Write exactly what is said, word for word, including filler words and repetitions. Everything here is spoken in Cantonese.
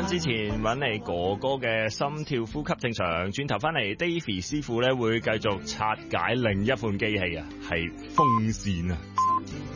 翻之前揾嚟哥哥嘅心跳呼吸正常，轉頭翻嚟 Davy 師傅咧會繼續拆解另一款機器啊，係風扇啊。